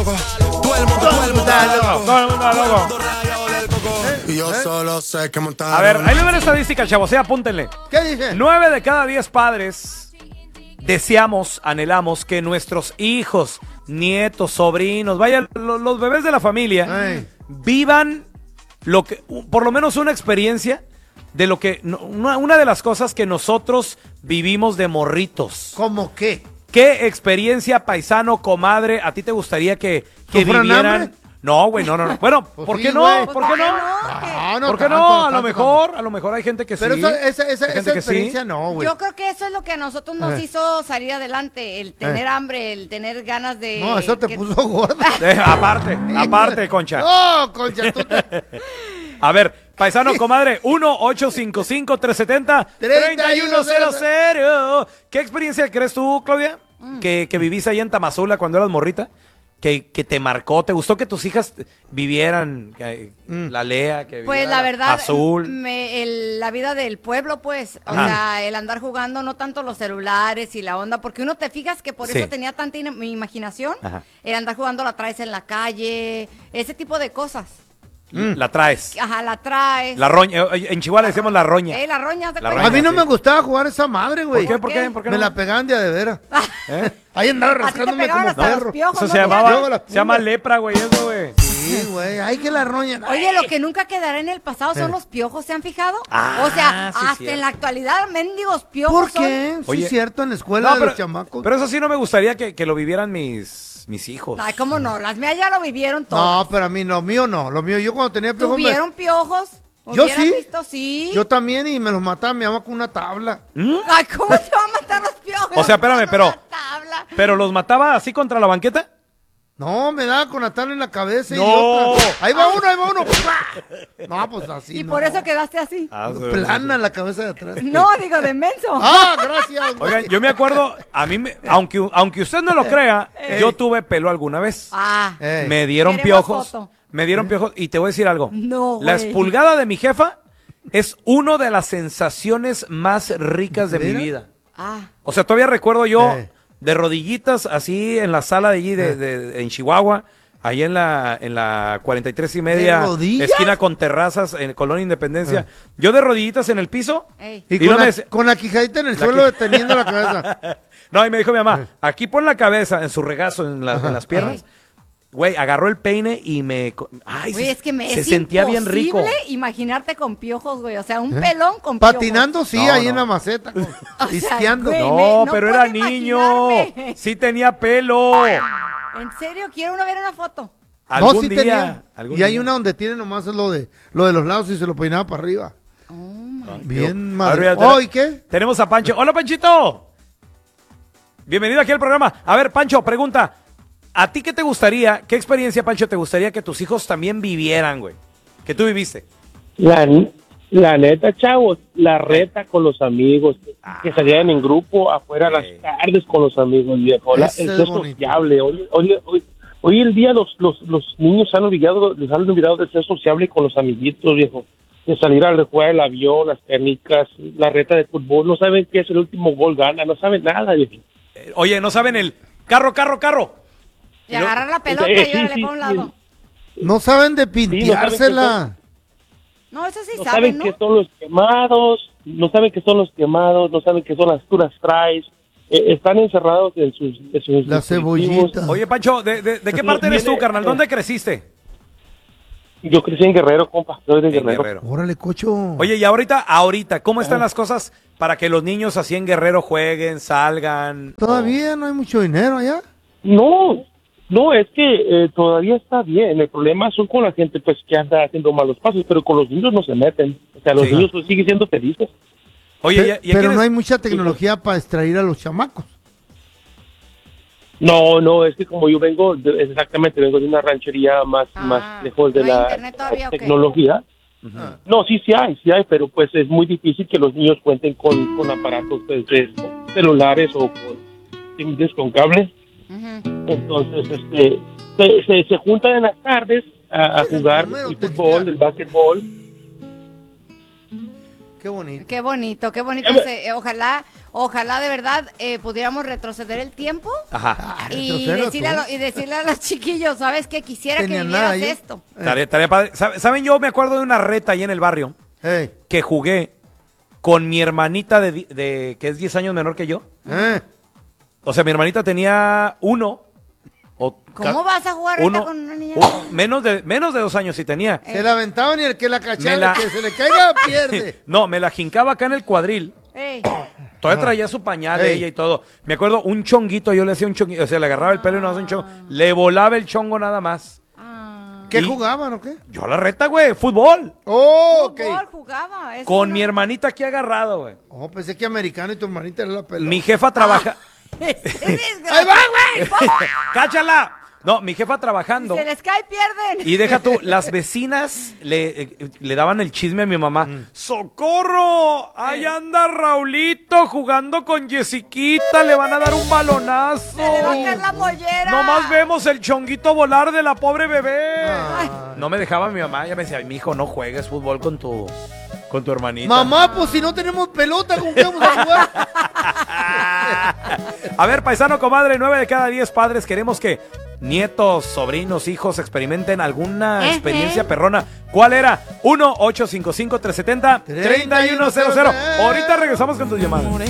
loco. Todo el mundo está loco. Todo el mundo está loco. Y yo solo sé que montar. A ver, ahí le ven la estadística, chavos, apúntenle. ¿Qué dice? 9 de cada 10 padres deseamos, anhelamos que nuestros hijos, nietos, sobrinos, vaya, los bebés de la familia, vivan lo que, por lo menos una experiencia de lo que, una de las cosas que nosotros vivimos de morritos. ¿Cómo qué? ¿Qué experiencia, paisano, comadre, a ti te gustaría que ¿Sufran vivieran? hambre? No, güey, no. Bueno, Pues ¿por sí, qué no? güey. ¿Por qué no? ¿Por qué no? A lo mejor hay gente que Pero sí. esa Hay gente que experiencia no, güey. Yo creo que eso es lo que a nosotros nos hizo salir adelante, el tener hambre, el tener ganas de... No, eso te puso gorda. Aparte, Concha. No, Concha, tú te... A ver, paisano, comadre, 1-855-370-3100. ¿Qué experiencia crees tú, Claudia? Que viviste ahí en Tamazula cuando eras morrita. Que te marcó, ¿te gustó que tus hijas vivieran la Lea? Que Pues viviera la verdad, Azul. la vida del pueblo, pues, o sea, el andar jugando, no tanto los celulares y la onda, porque uno te fijas que por eso tenía tanta imaginación, el andar jugando la traes en la calle, ese tipo de cosas. La traes. Ajá, la traes. La roña, en Chihuahua le decimos la roña. La roña. A mí no me gustaba jugar esa madre, güey. ¿Por qué? ¿Por qué Me no? la pegaban de a veras. Ahí andaba rascándome como perro. Eso se llama lepra, güey, eso, güey. Sí, güey, ay que la roña. Oye, lo que nunca quedará en el pasado son los piojos, ¿se han fijado? O sea, sí, hasta en la actualidad, mendigos piojos. ¿Por qué? Sí, Oye, es cierto, en la escuela de pero, los chamacos. Pero eso sí no me gustaría que lo vivieran mis hijos. Ay, ¿cómo no? Las mías ya lo vivieron todo. No, pero a mí, lo mío no. Lo mío, yo cuando tenía piojos. ¿Tuvieron piojos? Yo ¿Hubieras sí. visto? Sí. Yo también, y me los mataba mi mamá con una tabla. Ay, ¿cómo te va a matar los piojos? O sea, espérame, Con una tabla. ¿Pero los mataba así contra la banqueta? No, me daba con la tabla en la cabeza y No. otra. Ahí va uno. No, pues así. Y no. por eso quedaste así. Plana la cabeza de atrás. No, digo, de menso. Gracias. Oigan, yo me acuerdo, a mí, aunque usted no lo crea, yo tuve pelo alguna vez. Me dieron Queremos piojos. foto. Me dieron piojos. Y te voy a decir algo. No, La güey. expulgada de mi jefa es una de las sensaciones más ricas de mi ¿Mira? vida. Ah. O sea, todavía recuerdo yo de rodillitas así en la sala de allí en Chihuahua, ahí en la 43 y media, ¿De rodillas? esquina con terrazas en Colonia Independencia. Yo de rodillitas en el piso. Y no me- con la quijadita en el suelo deteniendo la cabeza. No, y me dijo mi mamá, aquí pon la cabeza en su regazo, en las piernas. Güey, agarró el peine y me... Ay, Güey, es que se sentía bien rico. imposible imaginarte con piojos, güey. O sea, un pelón con piojos. Patinando, sí, No, ahí no. en la maceta. sea, Isqueando. güey, No, no pero puedo era niño. imaginarme. Sí tenía pelo. En serio, quiero ver una foto. No, Algún sí día, tenía. algún Y hay día. una donde tiene nomás lo de los lados y se lo peinaba para arriba. Bien madre. Ahora, Oh, ¿y qué? Tenemos a Pancho. Hola, Panchito. Bienvenido aquí al programa. A ver, Pancho, pregunta. ¿A ti qué te gustaría, qué experiencia, Pancho, te gustaría que tus hijos también vivieran, güey? Que tú viviste. La neta, chavos, la reta con los amigos, que salían en grupo afuera a las tardes con los amigos, viejo. Ese El es ser bonito. sociable. Hoy el día los niños les han olvidado de ser sociable con los amiguitos, viejo. De salir a jugar el avión, las canicas, la reta de fútbol. No saben qué es el último gol gana, no saben nada, viejo. Oye, ¿no saben el carro? Y agarrar la pelota y órale para un lado. No saben de pinteársela. No, eso sí No saben, saben ¿no? qué son los quemados, no saben qué son las turas traes. Están encerrados en sus La dispositivos. cebollita. Oye, Pancho, ¿de qué parte eres tú, carnal? ¿Dónde creciste? Yo crecí en Guerrero, compa. Soy de Guerrero. Guerrero. Órale, cocho. Oye, y ahorita, ¿cómo están las cosas para que los niños así en Guerrero jueguen, salgan? Todavía no hay mucho dinero allá. No, es que todavía está bien. El problema son con la gente pues que anda haciendo malos pasos, pero con los niños no se meten. O sea, los niños pues, siguen siendo felices. Oye, Pero no hay mucha tecnología para extraer a los chamacos. No, es que como yo vengo de una ranchería más lejos de ¿no hay la internet todavía o qué? tecnología. No, sí hay, pero pues es muy difícil que los niños cuenten con aparatos pues, de celulares o con cables. Entonces, se juntan en las tardes a jugar el fútbol, el básquetbol. Qué bonito. Qué bonito. Ojalá de verdad pudiéramos retroceder el tiempo. Ajá. Y decirle a los chiquillos, ¿sabes qué? Quisiera que vivieras esto. Tarea padre. ¿Saben? Yo me acuerdo de una reta ahí en el barrio que jugué con mi hermanita que es 10 años menor que yo. O sea, mi hermanita tenía 1. ¿Cómo vas a jugar con una niña? Menos de 2 años sí tenía. Se la aventaban y el que la cachara, que se le caiga, pierde. No, me la jincaba acá en el cuadril. Todavía traía su pañal de ella y todo. Me acuerdo, un chonguito, yo le hacía un chonguito, o sea, le agarraba el pelo y no hacía un chongo. Le volaba el chongo nada más. ¿Qué jugaban o qué? Yo la reta, güey, fútbol. Fútbol jugaba. Con mi hermanita aquí agarrado, güey. Pensé que americano y tu hermanita era la pelota. Mi jefa trabaja... ¡Ahí va, güey! ¡Cáchala! No, mi jefa trabajando. Si se les cae, pierden. Y deja tú, las vecinas le daban el chisme a mi mamá. ¡Socorro! Ahí anda Raulito jugando con Jessiquita, le van a dar un balonazo. Se le va a caer la mollera. Nomás vemos el chonguito volar de la pobre bebé. No me dejaba mi mamá, ella me decía, mi hijo, no juegues fútbol con tu hermanita. Mamá, pues si no tenemos pelota, ¿con qué vamos a jugar? A ver, paisano, comadre, 9 de cada 10 padres queremos que nietos, sobrinos, hijos experimenten alguna experiencia perrona. ¿Cuál era? 1-855-370-3100. Ahorita regresamos con tus llamadas.